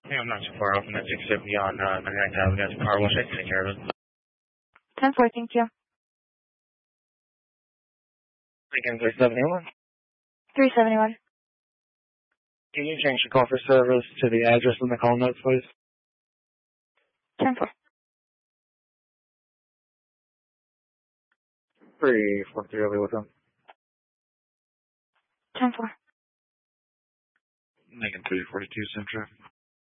Yeah, I'm not too far off from that 670 on 99th Avenue. That's Power Wash. I can take care of it. 10-4, thank you. Lincoln 371. 371. Can you change the call for service to the address in the call notes, please? 10-4. 343 over with them. 10-4. Lincoln 342 Central.